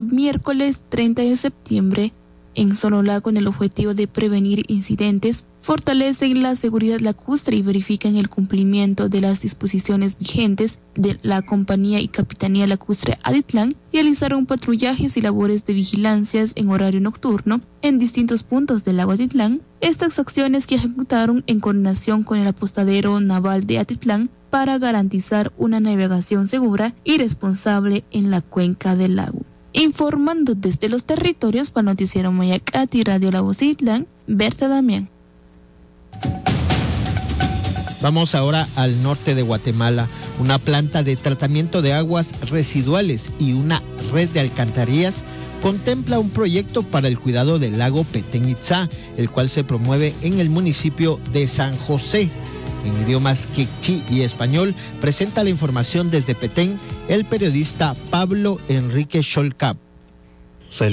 miércoles 30 de septiembre en Sonolá con el objetivo de prevenir incidentes, fortalecen la seguridad lacustre y verifican el cumplimiento de las disposiciones vigentes de la Compañía y Capitanía Lacustre Atitlán. Realizaron patrullajes y labores de vigilancias en horario nocturno en distintos puntos del lago Atitlán. Estas acciones que ejecutaron en coordinación con el apostadero naval de Atitlán para garantizar una navegación segura y responsable en la cuenca del lago. Informando desde los territorios para Noticiero Mayacat y Radio La Voz de Atitlán, Berta Damián. Vamos ahora al norte de Guatemala. Una planta de tratamiento de aguas residuales y una red de alcantarillas contempla un proyecto para el cuidado del lago Petén Itzá, el cual se promueve en el municipio de San José. En idiomas quechí y español, presenta la información desde Petén el periodista Pablo Enrique Xolcap. San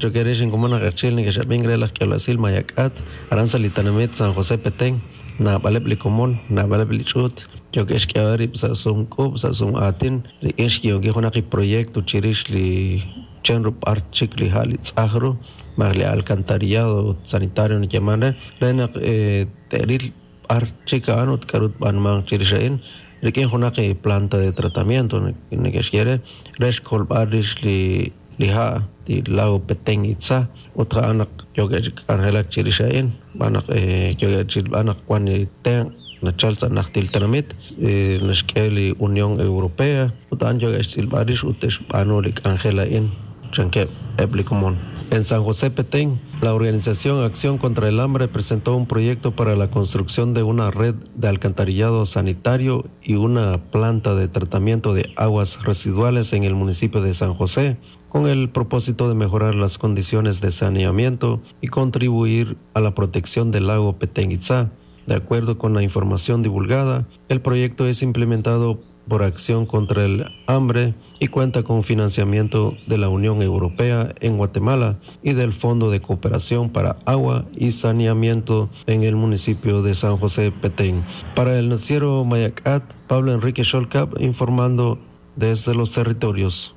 José Petén, na balebli común, na balebli chut, yo que es que ahora sasum cub, sasum atin, li enski yo que es un proyecto chirish li chenrup archik li halit ahru, mar li alcantarillado sanitario ni llamana, lena teril archika anut karut banmang chirishain, li que es una planta de tratamiento, ni que quiere, resh kolbarish li liha di lago Petén Itzá, otra anak yo que arhelak chirishain, anak yo que anak kwani ten na chalsa naktil tanamit, nashkeli Unión Europea, otan yo que silbarish utesh anolik Angela in chanke eblicomon. En San José Petén, la organización Acción contra el Hambre presentó un proyecto para la construcción de una red de alcantarillado sanitario y una planta de tratamiento de aguas residuales en el municipio de San José, con el propósito de mejorar las condiciones de saneamiento y contribuir a la protección del lago Petén Itzá. De acuerdo con la información divulgada, el proyecto es implementado por Acción contra el Hambre y cuenta con financiamiento de la Unión Europea en Guatemala y del Fondo de Cooperación para Agua y Saneamiento en el municipio de San José Petén. Para el noticiero Mayacat, Pablo Enrique Xolcap informando desde los territorios.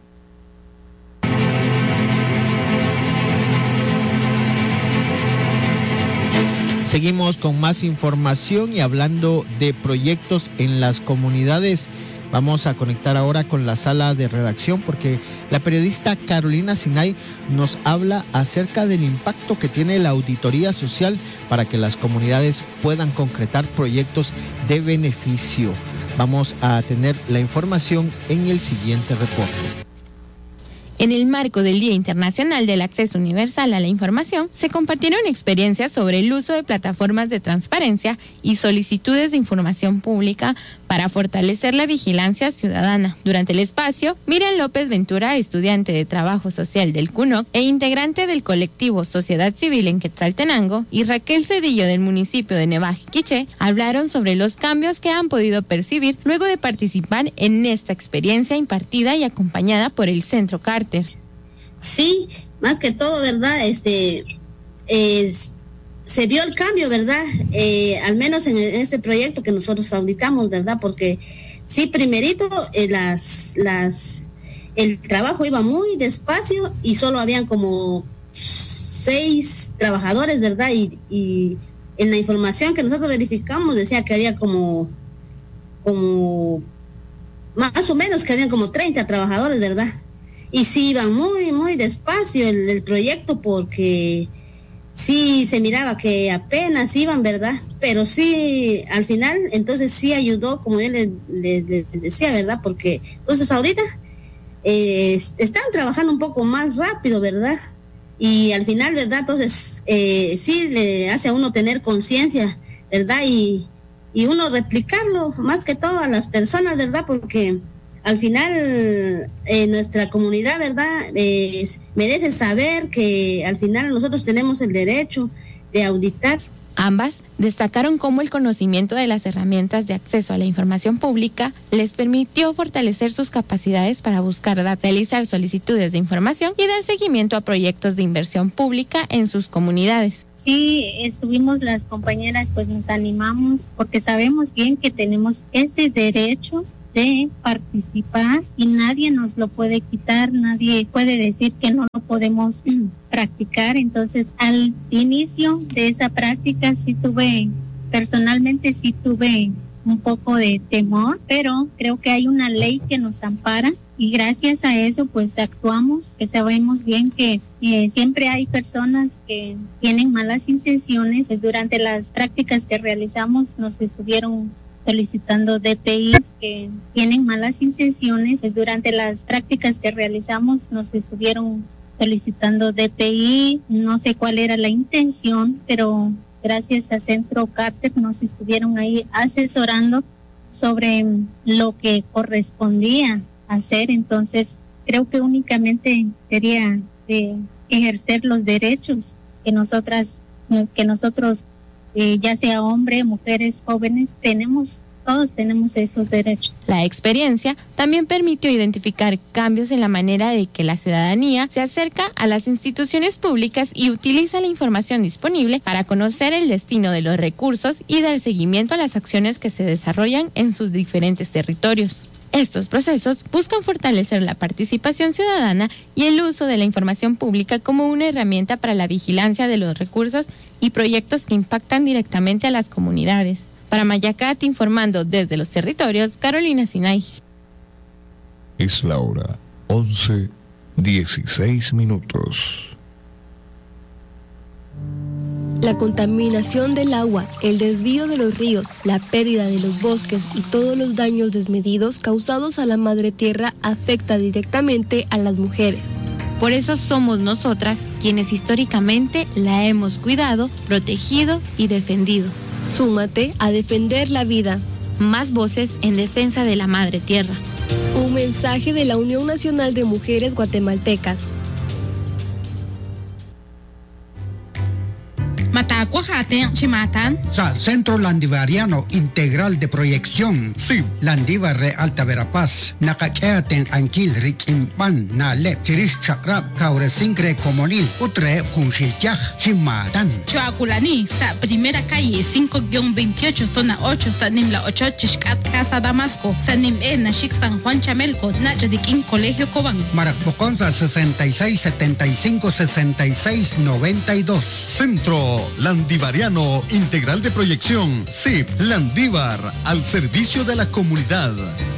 Seguimos con más información y hablando de proyectos en las comunidades. Vamos a conectar ahora con la sala de redacción porque la periodista Carolina Sinay nos habla acerca del impacto que tiene la auditoría social para que las comunidades puedan concretar proyectos de beneficio. Vamos a tener la información en el siguiente reporte. En el marco del Día Internacional del Acceso Universal a la Información, se compartieron experiencias sobre el uso de plataformas de transparencia y solicitudes de información pública para fortalecer la vigilancia ciudadana. Durante el espacio, Miriam López Ventura, estudiante de Trabajo Social del CUNOC e integrante del colectivo Sociedad Civil en Quetzaltenango, y Raquel Cedillo del municipio de Nevaji Quiché, hablaron sobre los cambios que han podido percibir luego de participar en esta experiencia impartida y acompañada por el Centro Carter. Sí, más que todo, ¿verdad? Se vio el cambio, ¿verdad? Al menos en este proyecto que nosotros auditamos, ¿verdad? Porque sí, primerito, el trabajo iba muy despacio y solo habían como 6 trabajadores, ¿verdad? Y en la información que nosotros verificamos decía que había como más o menos que habían como 30 trabajadores, ¿verdad? Y sí iban muy, muy despacio el proyecto porque sí se miraba que apenas iban, ¿verdad? Pero sí, al final, entonces sí ayudó, como yo les decía, ¿verdad? Porque entonces ahorita están trabajando un poco más rápido, ¿verdad? Y al final, ¿verdad? Entonces sí le hace a uno tener conciencia, ¿verdad? Y uno replicarlo más que todo a las personas, ¿verdad? Porque al final nuestra comunidad, ¿verdad? Merece saber que al final nosotros tenemos el derecho de auditar. Ambas destacaron cómo el conocimiento de las herramientas de acceso a la información pública les permitió fortalecer sus capacidades para buscar realizar solicitudes de información y dar seguimiento a proyectos de inversión pública en sus comunidades. Sí, estuvimos las compañeras, pues nos animamos porque sabemos bien que tenemos ese derecho de participar y nadie nos lo puede quitar, nadie puede decir que no lo podemos practicar. Entonces, al inicio de esa práctica personalmente sí tuve un poco de temor, pero creo que hay una ley que nos ampara y gracias a eso pues actuamos, que sabemos bien que siempre hay personas que tienen malas intenciones. Pues durante las prácticas que realizamos nos estuvieron solicitando DPIs que tienen malas intenciones. Pues durante las prácticas que realizamos nos estuvieron solicitando DPI, no sé cuál era la intención, pero gracias a Centro Carter nos estuvieron ahí asesorando sobre lo que correspondía hacer. Entonces creo que únicamente sería ejercer los derechos que nosotros ya sea hombre, mujeres, jóvenes, todos tenemos esos derechos. La experiencia también permitió identificar cambios en la manera de que la ciudadanía se acerca a las instituciones públicas y utiliza la información disponible para conocer el destino de los recursos y dar seguimiento a las acciones que se desarrollan en sus diferentes territorios. Estos procesos buscan fortalecer la participación ciudadana y el uso de la información pública como una herramienta para la vigilancia de los recursos y proyectos que impactan directamente a las comunidades. Para Mayacat, informando desde los territorios, Carolina Sinay. Es la hora 11:16. La contaminación del agua, el desvío de los ríos, la pérdida de los bosques y todos los daños desmedidos causados a la madre tierra afecta directamente a las mujeres. Por eso somos nosotras quienes históricamente la hemos cuidado, protegido y defendido. Súmate a defender la vida. Más voces en defensa de la madre tierra. Un mensaje de la Unión Nacional de Mujeres Guatemaltecas. Centro Landivariano Integral de Proyección. Sí. Landivar de Alta Verapaz. Nakakeaten Anquil Ritzimpan Nale Tiris Chakrab Kauresincre Comonil Utre Junshilchaj Chimatan. Choaculani, sa primera calle 5-28 zona 8 Sanim La 8 Chishkat Casa Damasco Sanim Nashik San Juan Chamelco Nachadikin Colegio Cobán. Marapoconza 66 75 66 92. Centro Landivariano Integral de Proyección, CIP, Landívar, al servicio de la comunidad.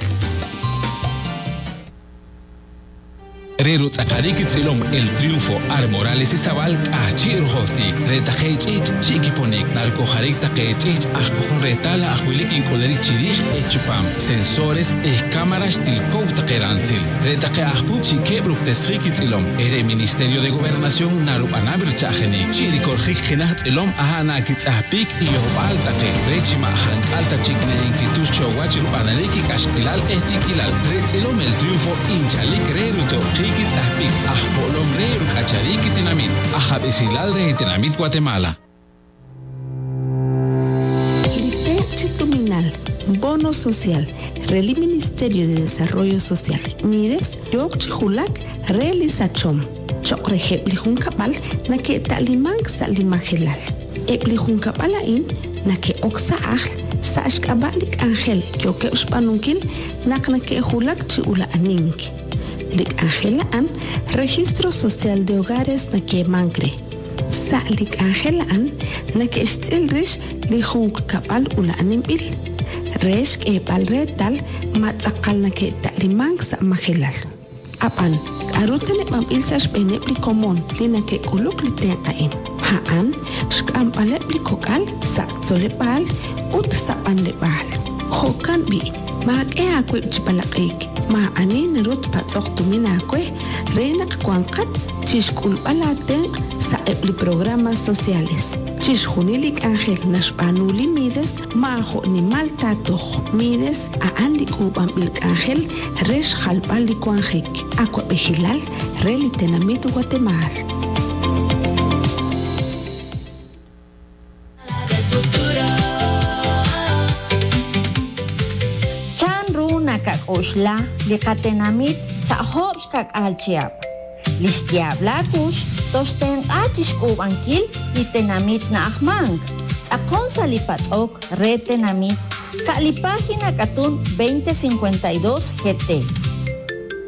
Rero Tzakariki Tzilom, el triunfo Ar Morales y Zabal, Achir Hoti, Reta Heichich, Chiquiponik, Narco Jarikta Heichich, Ajcojon Retala, Ajuilikin Colerich Chirich, Echupam, sensores, cámaras, Tilkouta Keranzil, Reta Keajpu, Chiquebruk Tesriki Tzilom, el Ministerio de Gobernación, Narup Anabir Chajeni, Chirikorjik Genat Tzilom, Ahanakitz Ahpik y Yobalta Ke, Rechima Ajan, Alta Chikne, Inquitus Chowachiru Analiki Kashkilal, Etikilal, Retzilom, el triunfo, Inchalik Reruto, Kitzahpik, Ajpolom Reru Kachariki Tinamit, Ajabesilal Re Tinamit Guatemala. Chituminal, Bono Social, Reli Ministerio de Desarrollo Social, Mides, Yok Chihulak, Realizachom, Chokre Heplihun Kapal, Nake Talimang Salimagelal, Eplihun Kapalain, Nake Oxa Aj, Sash Kabalik Angel, Yoke Uspanunkil, Naknake Hulak Chiula Aninki. Lik Angelaan, Registro Social de Hogares Nake Mangre. Sa Lik Angelaan, Nake Stilrish, Lihunk Kapal Ula Animil. Resh Kepal Retal, Matzakal Nake Talimang Sa Magelal. Apan, Arutane Mamilsash Benepli Komon, Linake Kuluk Litean Ain. Haan, Shkam Alepli Kokal, Sa Zolepal, Ut Sapan Lepal. Hokan Bi, Mag Eakwip Chipalakik. Ma ani narut patsok tuminakwe renak kuankat chishkul palaten sa epli programas sociales. Chishjunilik Ángel nashpanuli mides majo ni maltatojo mides a andi kuban bilk Ángel resh jalpali kuanjik aqua bejilal reli tenamit Guatemala. Oshla, Licatenamit, Sahobskak Alchiab. Lishtiablakush, Tosten Achishkubankil, Litenamit Nachmang. Akon Salipatok, Retenamit, Sali página Catún 2052 GT.